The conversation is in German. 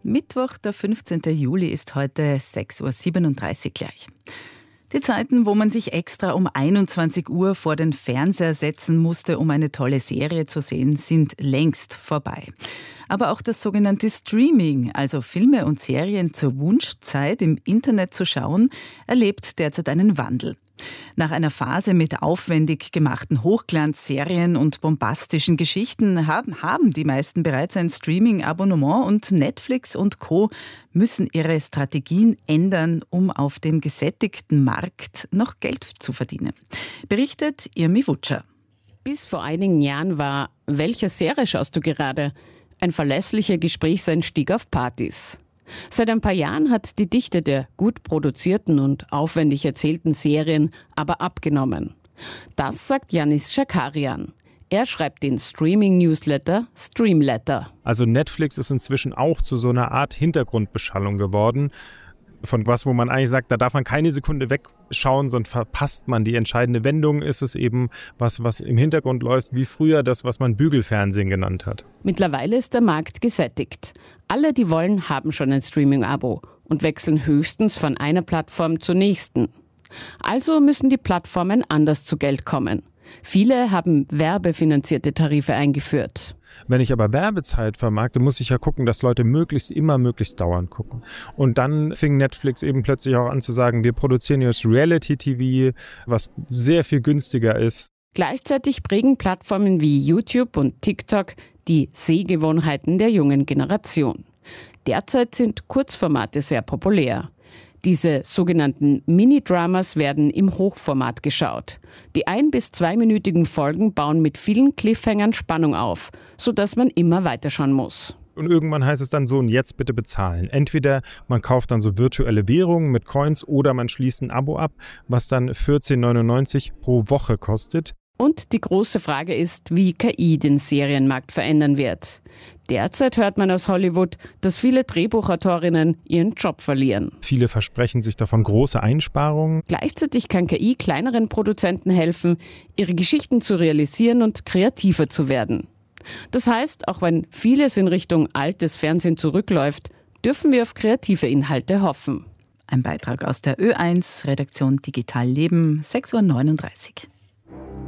Mittwoch, der 15. Juli ist heute 6.37 Uhr gleich. Die Zeiten, wo man sich extra um 21 Uhr vor den Fernseher setzen musste, um eine tolle Serie zu sehen, sind längst vorbei. Aber auch das sogenannte Streaming, also Filme und Serien zur Wunschzeit im Internet zu schauen, erlebt derzeit einen Wandel. Nach einer Phase mit aufwendig gemachten Hochglanzserien und bombastischen Geschichten haben die meisten bereits ein Streaming-Abonnement und Netflix und Co. müssen ihre Strategien ändern, um auf dem gesättigten Markt noch Geld zu verdienen. Berichtet Irmi Wutscher. Bis vor einigen Jahren war "Welche Serie schaust du gerade?" ein verlässlicher Gesprächseinstieg auf Partys. Seit ein paar Jahren hat die Dichte der gut produzierten und aufwendig erzählten Serien aber abgenommen. Das sagt Yanis Schakarian. Er schreibt den Streaming-Newsletter Streamletter. Also Netflix ist inzwischen auch zu so einer Art Hintergrundbeschallung geworden. Von was, wo man eigentlich sagt, da darf man keine Sekunde wegschauen, sonst verpasst man die entscheidende Wendung. Ist es eben was im Hintergrund läuft, wie früher das, was man Bügelfernsehen genannt hat. Mittlerweile ist der Markt gesättigt. Alle, die wollen, haben schon ein Streaming-Abo und wechseln höchstens von einer Plattform zur nächsten. Also müssen die Plattformen anders zu Geld kommen. Viele haben werbefinanzierte Tarife eingeführt. Wenn ich aber Werbezeit vermarkte, muss ich ja gucken, dass Leute möglichst dauernd gucken. Und dann fing Netflix eben plötzlich auch an zu sagen, wir produzieren jetzt Reality-TV, was sehr viel günstiger ist. Gleichzeitig prägen Plattformen wie YouTube und TikTok die Sehgewohnheiten der jungen Generation. Derzeit sind Kurzformate sehr populär. Diese sogenannten Mini-Dramas werden im Hochformat geschaut. Die 1- bis 2-minütigen Folgen bauen mit vielen Cliffhangern Spannung auf, sodass man immer weiterschauen muss. Und irgendwann heißt es dann so, und jetzt bitte bezahlen. Entweder man kauft dann so virtuelle Währungen mit Coins oder man schließt ein Abo ab, was dann 14,99 pro Woche kostet. Und die große Frage ist, wie KI den Serienmarkt verändern wird. Derzeit hört man aus Hollywood, dass viele Drehbuchautorinnen ihren Job verlieren. Viele versprechen sich davon große Einsparungen. Gleichzeitig kann KI kleineren Produzenten helfen, ihre Geschichten zu realisieren und kreativer zu werden. Das heißt, auch wenn vieles in Richtung altes Fernsehen zurückläuft, dürfen wir auf kreative Inhalte hoffen. Ein Beitrag aus der Ö1, Redaktion Digital Leben, 6.39 Uhr.